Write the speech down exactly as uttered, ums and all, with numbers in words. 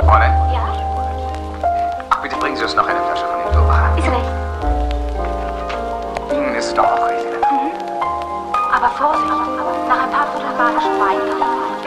Fräulein? Ja? Ach, bitte bringen Sie uns noch eine Flasche von dem Dora. Ist recht. Ihnen ist doch auch recht. Mhm. Aber Vorsicht, nach ein paar Viertelmalischen Wein